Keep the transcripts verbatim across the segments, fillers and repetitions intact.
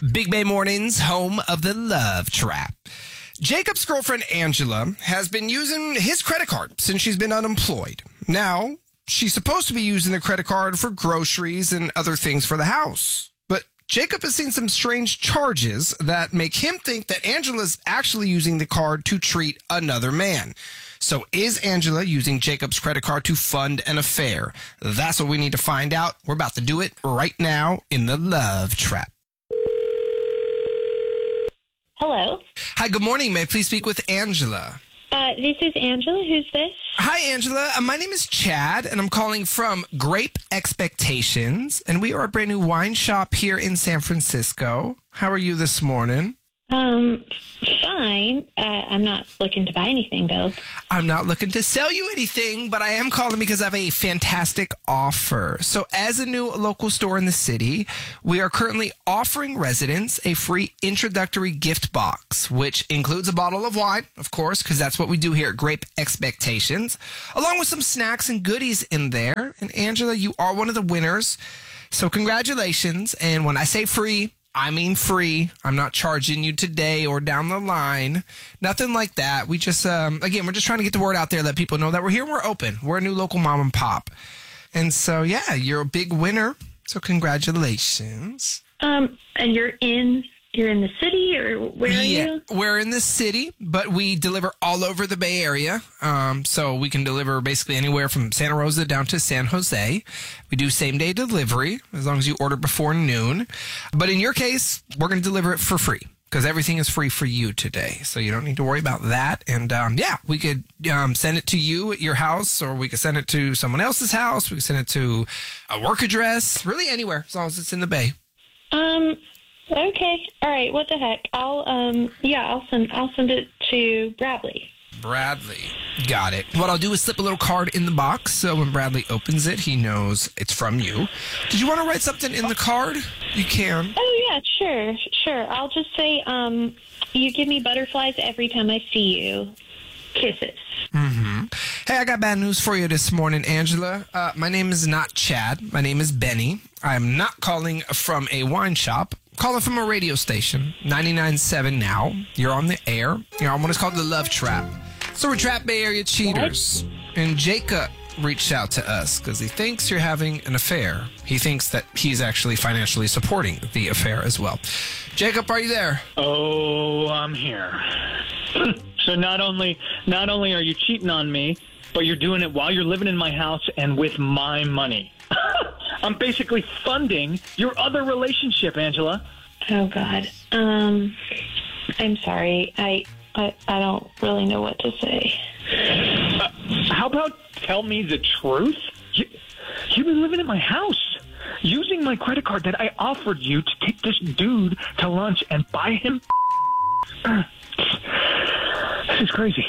Big Bay Mornings, home of the Love Trap. Jacob's girlfriend, Angela, has been using his credit card since she's been unemployed. Now, she's supposed to be using the credit card for groceries and other things for the house. But Jacob has seen some strange charges that make him think that Angela's actually using the card to treat another man. So is Angela using Jacob's credit card to fund an affair? That's what we need to find out. We're about to do it right now in the Love Trap. Hello. Hi, good morning. May I please speak with Angela? Uh, this is Angela. Who's this? Hi, Angela. Uh, my name is Chad, and I'm calling from Grape Expectations, and we are a brand new wine shop here in San Francisco. How are you this morning? Um, fine. Uh, I'm not looking to buy anything, though. I'm not looking to sell you anything, but I am calling because I have a fantastic offer. So as a new local store in the city, we are currently offering residents a free introductory gift box, which includes a bottle of wine, of course, because that's what we do here at Grape Expectations, along with some snacks and goodies in there. And Angela, you are one of the winners. So congratulations. And when I say free, I mean free. I'm not charging you today or down the line. Nothing like that. We just, um, again, we're just trying to get the word out there, let people know that we're here and we're open. We're a new local mom and pop. And so, yeah, you're a big winner. So congratulations. Um, and you're in, you're in the city, or where are yeah, you? We're in the city, but we deliver all over the Bay Area. Um, so we can deliver basically anywhere from Santa Rosa down to San Jose. We do same day delivery as long as you order before noon. But in your case, we're going to deliver it for free because everything is free for you today. So you don't need to worry about that. And um, yeah, we could um, send it to you at your house, or we could send it to someone else's house. We could send it to a work address, really anywhere as long as it's in the Bay. Um. Okay. All right. What the heck? I'll um. Yeah. I'll send. I'll send it to Bradley. Bradley. Got it. What I'll do is slip a little card in the box so when Bradley opens it, he knows it's from you. Did you want to write something in the card? You can. Oh, yeah, sure, sure. I'll just say, um, you give me butterflies every time I see you. Kisses. Mm-hmm. Hey, I got bad news for you this morning, Angela. Uh, my name is not Chad. My name is Benny. I'm not calling from a wine shop. I'm calling from a radio station, ninety-nine point seven now. You're on the air. You're on what is called the Love Trap. So we're Trap Bay Area cheaters. What? And Jacob reached out to us because he thinks you're having an affair. He thinks that he's actually financially supporting the affair as well. Jacob, are you there? Oh, I'm here. So not only not only are you cheating on me, but you're doing it while you're living in my house and with my money. I'm basically funding your other relationship, Angela. Oh, God. Um, I'm sorry. I, I, I don't really know what to say. Uh, how about tell me the truth? You, you've been living in my house, using my credit card that I offered you to take this dude to lunch and buy him. This is crazy.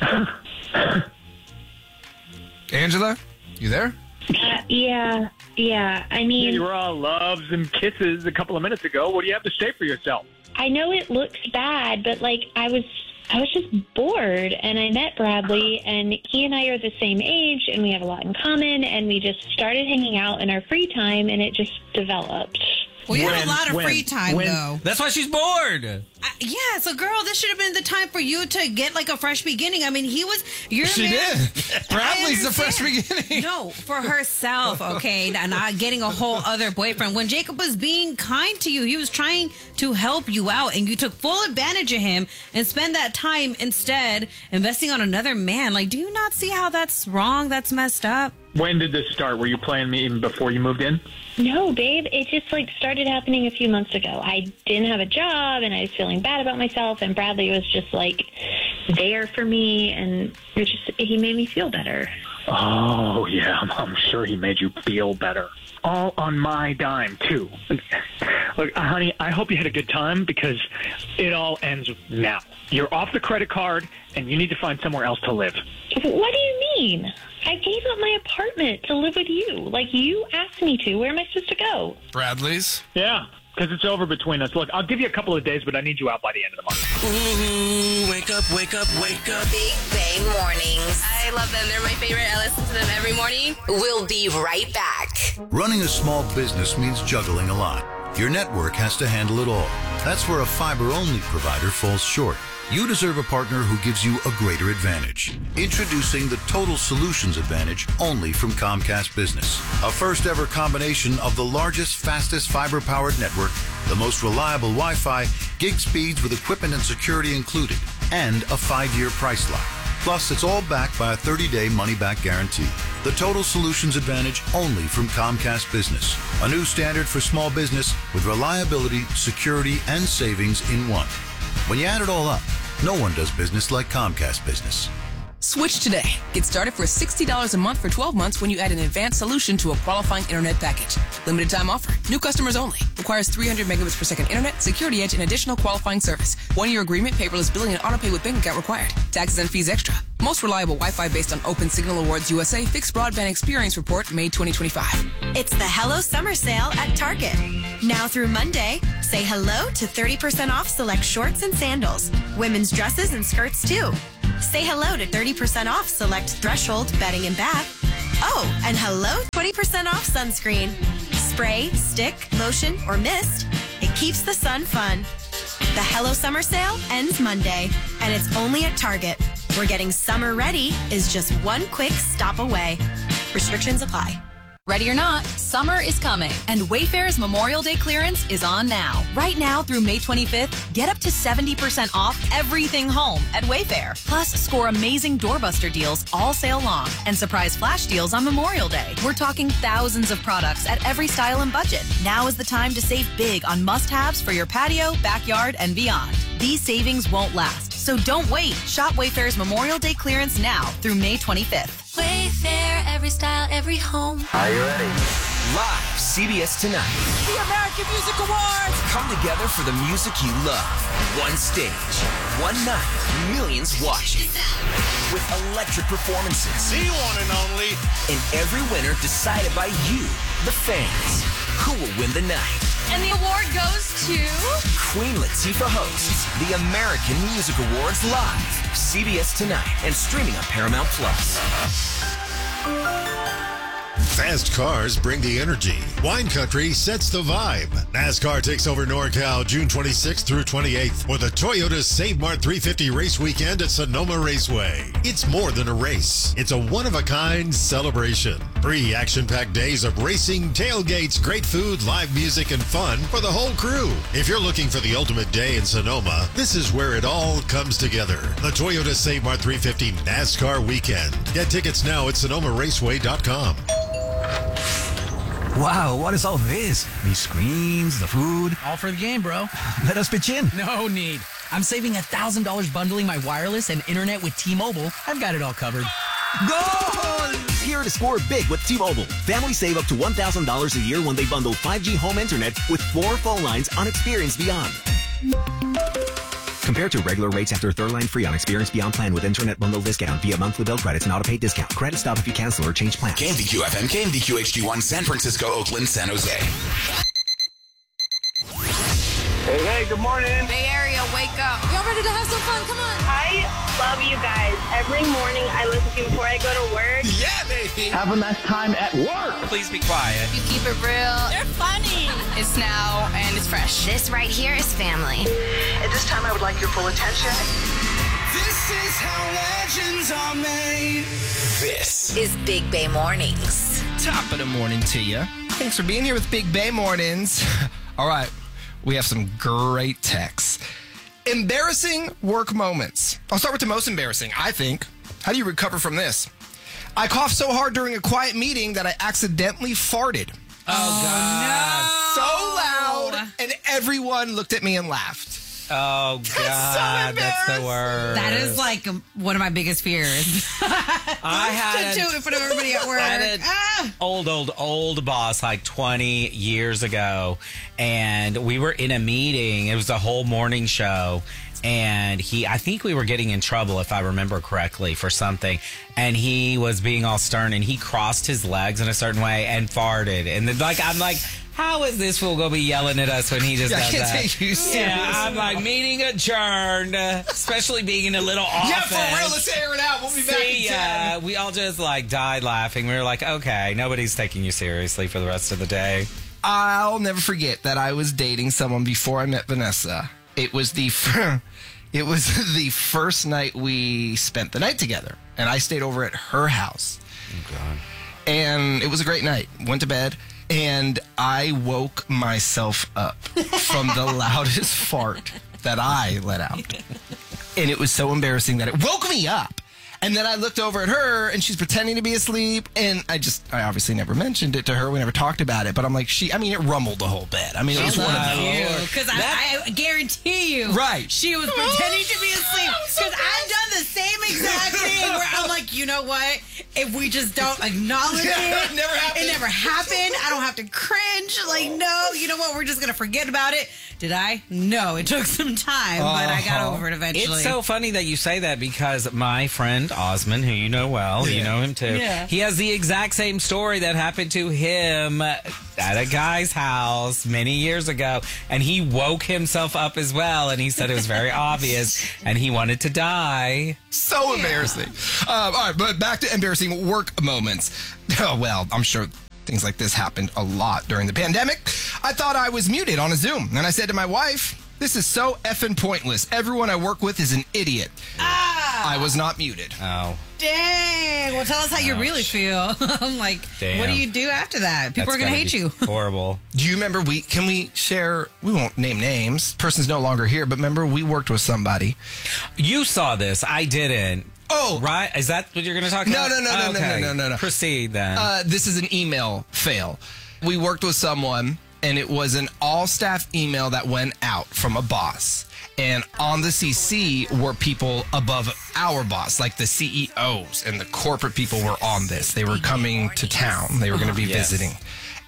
Angela, you there? Uh, yeah, yeah. I mean, Yeah, you were all loves and kisses a couple of minutes ago. What do you have to say for yourself? I know it looks bad, but like I was, I was just bored, and I met Bradley, and he and I are the same age, and we have a lot in common, and we just started hanging out in our free time, and it just developed. Well, you When? have a lot of When? free time, When? though. That's why she's bored. Uh, yeah, so girl, this should have been the time for you to get like a fresh beginning. I mean, he was. You're She married- did. Bradley's the fresh understand. beginning. No, for herself, okay, and not getting a whole other boyfriend. When Jacob was being kind to you, he was trying to help you out, and you took full advantage of him and spend that time instead investing on another man. Like, do you not see how that's wrong? That's messed up. When did this start? Were you playing me even before you moved in? No, babe, it just like started happening a few months ago. I didn't have a job, and I was feeling bad about myself, and Bradley was just like there for me, and it just he made me feel better. Oh, yeah, I'm, I'm sure he made you feel better. All on my dime, too. Look, honey, I hope you had a good time because it all ends now. You're off the credit card, and you need to find somewhere else to live. What do you mean? I gave up my apartment to live with you. Like, you asked me to. Where am I supposed to go? Bradley's? Yeah, because it's over between us. Look, I'll give you a couple of days, but I need you out by the end of the month. Ooh, wake up, wake up, wake up. Big Bay Mornings. I love them. They're my favorite. I listen to them every morning. We'll be right back. Running a small business means juggling a lot. Your network has to handle it all. That's where a fiber-only provider falls short. You deserve a partner who gives you a greater advantage. Introducing the Total Solutions Advantage only from Comcast Business. A first-ever combination of the largest, fastest fiber-powered network, the most reliable Wi-Fi, gig speeds with equipment and security included, and a five-year price lock. Plus, it's all backed by a thirty-day money-back guarantee. The Total Solutions Advantage only from Comcast Business. A new standard for small business with reliability, security, and savings in one. When you add it all up, no one does business like Comcast Business. Switch today. Get started for sixty dollars a month for twelve months when you add an advanced solution to a qualifying internet package. Limited time offer. New customers only. Requires three hundred megabits per second internet, security edge, and additional qualifying service. One-year agreement, paperless billing, and autopay with bank account required. Taxes and fees extra. Most reliable Wi-Fi based on Open Signal Awards U S A Fixed Broadband Experience Report, May twenty twenty-five. It's the Hello Summer Sale at Target. Now through Monday, say hello to thirty percent off select shorts and sandals. Women's dresses and skirts too. Say hello to thirty percent off select Threshold bedding and bath. Oh, and hello, twenty percent off sunscreen. Spray, stick, lotion, or mist. It keeps the sun fun. The Hello Summer Sale ends Monday, and it's only at Target. We're getting summer ready is just one quick stop away. Restrictions apply. Ready or not, summer is coming, and Wayfair's Memorial Day clearance is on now. Right now through May twenty-fifth, get up to seventy percent off everything home at Wayfair. Plus, score amazing doorbuster deals all sale long and surprise flash deals on Memorial Day. We're talking thousands of products at every style and budget. Now is the time to save big on must-haves for your patio, backyard, and beyond. These savings won't last, so don't wait. Shop Wayfair's Memorial Day clearance now through May twenty-fifth. Wayfair, every style, every home. Are you ready? Live, C B S Tonight. The American Music Awards. Come together for the music you love. One stage, one night, millions watching. With electric performances. The one and only. And every winner decided by you, the fans. Who will win the night? And the award goes to... Queen Latifah hosts the American Music Awards live. C B S Tonight and streaming on Paramount Plus. Fast cars bring the energy. Wine Country sets the vibe. NASCAR takes over NorCal June twenty-sixth through twenty-eighth for the Toyota Save Mart three fifty race weekend at Sonoma Raceway. It's more than a race. It's a one-of-a-kind celebration. Three action-packed days of racing, tailgates, great food, live music, and fun for the whole crew. If you're looking for the ultimate day in Sonoma, this is where it all comes together. The Toyota Save Mart three fifty NASCAR weekend. Get tickets now at sonoma raceway dot com. Wow, what is all this? These screens, the food. All for the game, bro. Let us pitch in. No need. I'm saving one thousand dollars bundling my wireless and internet with T-Mobile. I've got it all covered. Goal! Here to score big with T-Mobile. Families save up to one thousand dollars a year when they bundle five G home internet with four phone lines on Experience Beyond. Compared to regular rates after third line free on Experience Beyond plan with internet bundle discount via monthly bill credits and auto-pay discount. Credit stop if you cancel or change plans. K M V Q F M, K M V Q H D one, San Francisco, Oakland, San Jose. Hey, hey, good morning. Bay Area, wake up. Y'all ready to have some fun? Come on. I love you guys. Every morning I listen to you before I go to work. Yeah, baby. Have a nice time at work. Please be quiet. You keep it real. They're funny. It's now and it's fresh. This right here is family. At this time, I would like your full attention. This is how legends are made. This is Big Bay Mornings. Top of the morning to you. Thanks for being here with Big Bay Mornings. All right, we have some great texts. Embarrassing work moments. I'll start with the most embarrassing, I think. How do you recover from this? I coughed so hard during a quiet meeting that I accidentally farted. Oh, God. So loud, and everyone looked at me and laughed. Oh, God. That's the worst. That is like one of my biggest fears. I had to do it in front of everybody at work. I had an ah. old, old, old boss like twenty years ago, and we were in a meeting. It was a whole morning show, and he, I think we were getting in trouble, if I remember correctly, for something, and he was being all stern, and he crossed his legs in a certain way and farted, and then, like, I'm like, how is this fool going to be yelling at us when he just Yeah, I does can't that? take you serious. Yeah, I'm like, meeting adjourned, uh, especially being in a little office. Yeah, for real, let's air it out. We'll be back in See, ten. uh, we all just, like, died laughing. We were like, okay, nobody's taking you seriously for the rest of the day. I'll never forget that I was dating someone before I met Vanessa. It was the f- it was the first night we spent the night together, and I stayed over at her house. Oh, God. And it was a great night. Went to bed, and I woke myself up from the loudest fart that I let out. And it was so embarrassing that it woke me up. And then I looked over at her, and she's pretending to be asleep. And I just, I obviously never mentioned it to her. We never talked about it. But I'm like, she, I mean, it rumbled the whole bed. I mean, it was one of those. Because I, I guarantee you, Right. she was pretending to be asleep. Because I've done the same exact thing where I'm like, you know what? If we just don't acknowledge it, It never happened. It never happened. I don't have to cringe. Like, no, you know what? We're just going to forget about it. Did I? No, it took some time, but I got over it eventually. It's so funny that you say that because my friend Osman, who you know well, Yeah. you know him too, Yeah. he has the exact same story that happened to him at a guy's house many years ago, and he woke himself up as well, and he said it was very obvious, and he wanted to die. So embarrassing. Um, all right, but back to embarrassing work moments. Oh, well, I'm sure things like this happened a lot during the pandemic. I thought I was muted on a Zoom, and I said to my wife, this is so effing pointless. Everyone I work with is an idiot. Ah! I was not muted. Oh. Dang. Well, tell us how you really feel. I'm like, Damn. what do you do after that? People That's are going to gotta hate be you. Horrible. Do you remember we, can we share, we won't name names. Person's no longer here, but remember we worked with somebody. You saw this. I didn't. Oh. Right? Is that what you're going to talk No, about? no, no, no, no, Okay. no, no, no. Proceed then. Uh, this is an email fail. We worked with someone, and it was an all-staff email that went out from a boss. And on the C C were people above our boss, like the C E Os and the corporate people were on this. They were coming to town. They were going to be Yes. visiting.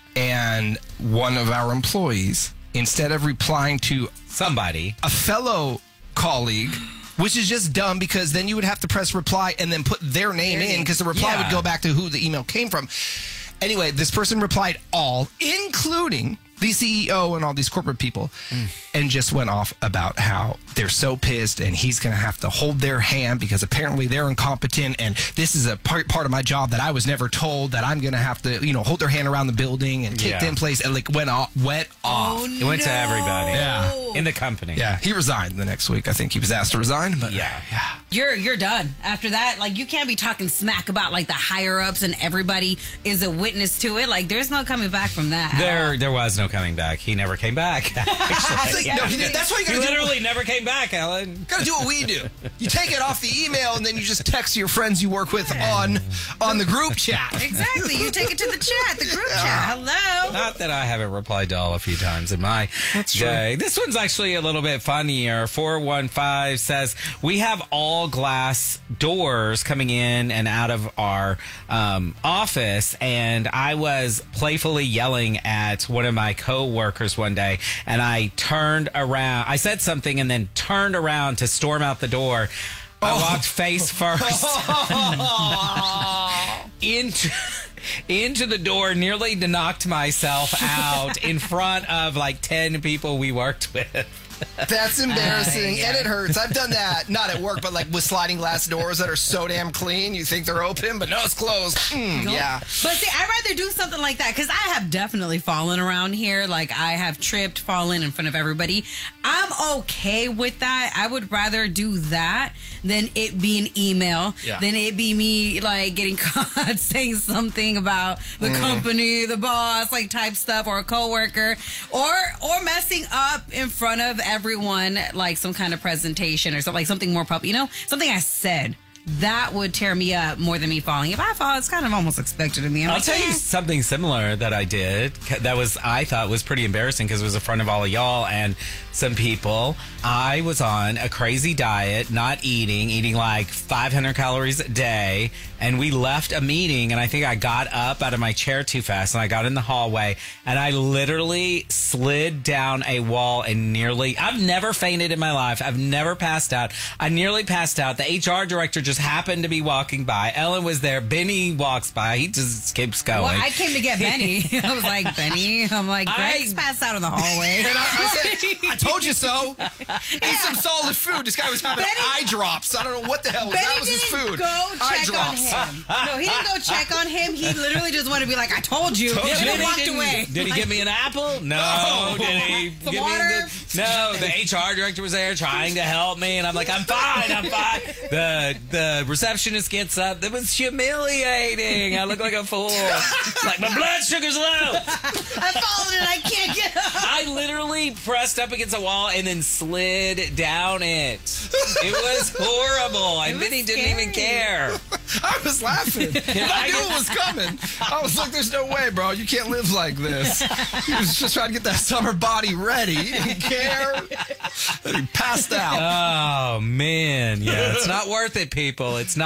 And one of our employees, instead of replying to somebody, a fellow colleague, which is just dumb because then you would have to press reply and then put their name in because the reply Yeah. would go back to who the email came from. Anyway, this person replied all, including the C E O and all these corporate people, and just went off about how they're so pissed and he's going to have to hold their hand because apparently they're incompetent and this is a part, part of my job that I was never told that I'm going to have to, you know, hold their hand around the building and take Yeah. them place and like went off, went off. It went to everybody. Yeah. In the company. Yeah, he resigned the next week. I think he was asked to resign, but Yeah. yeah. You're you're done after that. Like, you can't be talking smack about like the higher ups and everybody is a witness to it. Like, there's no coming back from that. There, there was no coming back. He never came back. Actually, No, he did- that's what you he gotta do. literally never came back, Ellen. Gotta do what we do. You take it off the email and then you just text your friends you work with on on the group chat. Exactly. You take it to the chat, the group chat. Hello. Not that I haven't replied to all a few times in my day. This one's actually a little bit funnier. four one five says, we have all glass doors coming in and out of our um, office. And I was playfully yelling at one of my co-workers one day. And I turned around. I said something and then turned around to storm out the door. I walked face first into into the door, nearly knocked myself out in front of like ten people we worked with. That's embarrassing, Uh, yeah. and it hurts. I've done that, not at work, but like with sliding glass doors that are so damn clean, you think they're open, but no, it's closed. Mm, yeah. But see, I'd rather do something like that because I have definitely fallen around here. Like, I have tripped, fallen in front of everybody. I'm okay with that. I would rather do that than it be an email, Yeah. than it be me like getting caught saying something about the Mm. company, the boss, like type stuff, or a coworker, or or messing up in front of everyone, like some kind of presentation or something, like something more public. You know, something I said. That would tear me up more than me falling. If I fall, it's kind of almost expected of me. I'm I'll like, tell you eh. something similar that I did that was, I thought was pretty embarrassing because it was in front of all of y'all and some people. I was on a crazy diet, not eating, eating like five hundred calories a day. And we left a meeting and I think I got up out of my chair too fast and I got in the hallway and I literally slid down a wall and nearly, I've never fainted in my life. I've never passed out. I nearly passed out. The H R director just happened to be walking by. Ellen was there. Benny walks by. He just keeps going. Well, I came to get Benny. I was like, Benny. I'm like, Greg's I- passed out in the hallway. And I, I said, I told you so. Eat some solid food. This guy was having Benny- eye drops. I don't know what the hell. Benny that was his didn't food. go eye check drops. on him. No, he didn't go check on him. He literally just wanted to be like, I told you. Told and you. then Did he, walked didn't- away. Did he give me an apple? No. No. Did he Some give water? me the, no, the H R director was there trying to help me, and I'm like, I'm fine, I'm fine. The the receptionist gets up. That was humiliating. I look like a fool. Like, my blood sugar's low. I followed it. I can't get up. I literally pressed up against a wall and then slid down it. It was horrible. And then he didn't even care. I was laughing. I, I knew get- it was coming. I was like, there's no way, bro. You can't live like this. He was just trying to get that summer body ready. He didn't care. And he passed out. Oh, man. Yeah, it's not worth it, people. It's not.